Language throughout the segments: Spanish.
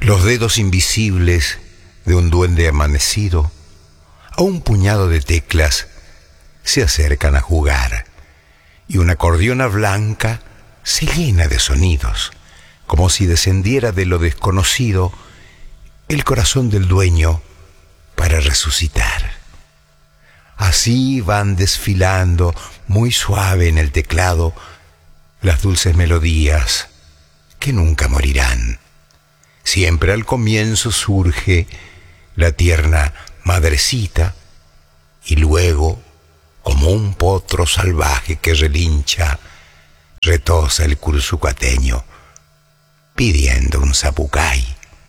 Los dedos invisibles de un duende amanecido a un puñado de teclas se acercan a jugar y una acordeona blanca se llena de sonidos, como si descendiera de lo desconocido el corazón del dueño para resucitar. Así van desfilando muy suave en el teclado las dulces melodías que nunca morirán. Siempre al comienzo surge la tierna madrecita y luego, como un potro salvaje que relincha, retosa el cursucateño pidiendo un zapucay.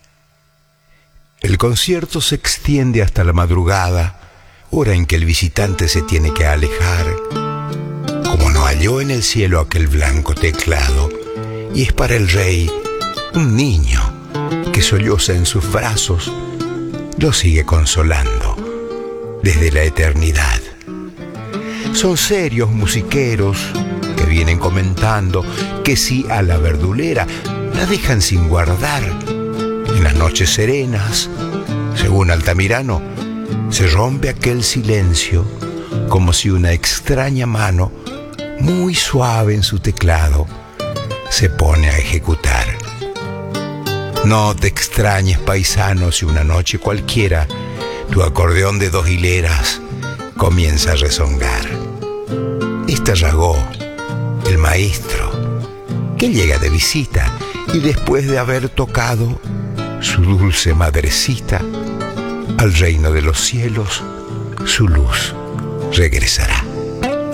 El concierto se extiende hasta la madrugada, hora en que el visitante se tiene que alejar. Como no halló en el cielo aquel blanco teclado, y es para el rey un niño que solloza en sus brazos, lo sigue consolando desde la eternidad. Son serios musiqueros que vienen comentando que si a la verdulera la dejan sin guardar, en las noches serenas, según Altamirano, se rompe aquel silencio como si una extraña mano, muy suave en su teclado, se pone a ejecutar. No te extrañes, paisano, si una noche cualquiera tu acordeón de 2 hileras comienza a rezongar. Este Ragó, el maestro, que llega de visita y después de haber tocado su dulce madrecita, al reino de los cielos su luz regresará.